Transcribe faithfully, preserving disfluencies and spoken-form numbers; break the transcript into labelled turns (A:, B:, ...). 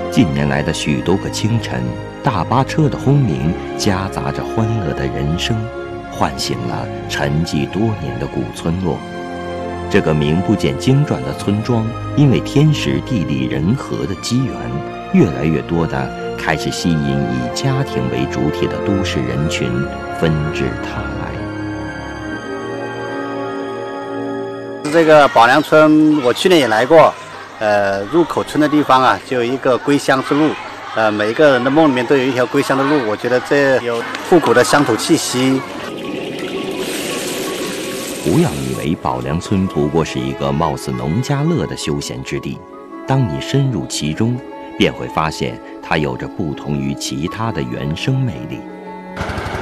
A: 近年来的许多个清晨，大巴车的轰鸣夹杂着欢乐的人声，唤醒了沉寂多年的古村落。这个名不见经传的村庄，因为天时地利人和的机缘，越来越多的开始吸引以家庭为主体的都市人群纷至沓来。
B: 这个宝良村，我去年也来过。呃，入口村的地方啊，就有一个归乡之路。呃，每一个人的梦里面都有一条归乡的路。我觉得这有复古的乡土气息。
A: 不要以为宝良村不过是一个貌似农家乐的休闲之地，当你深入其中，便会发现它有着不同于其他的原生魅力。